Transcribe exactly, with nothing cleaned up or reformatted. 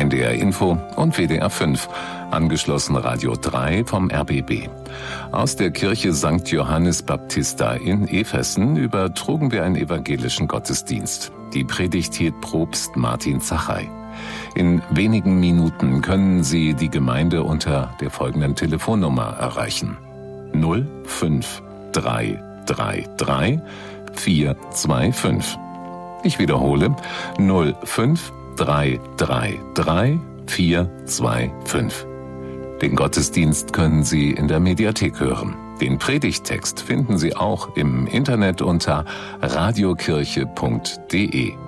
N D R Info und W D R fünf, angeschlossen Radio drei vom R B B. Aus der Kirche Sankt Johannes Baptista in Efessen übertrugen wir einen evangelischen Gottesdienst. Die Predigt hielt Propst Martin Zachey. In wenigen Minuten können Sie die Gemeinde unter der folgenden Telefonnummer erreichen: null fünf drei drei drei vier zwei fünf. Ich wiederhole: null fünf drei drei drei vier zwei fünf. Den Gottesdienst können Sie in der Mediathek hören. Den Predigttext finden Sie auch im Internet unter radiokirche punkt de.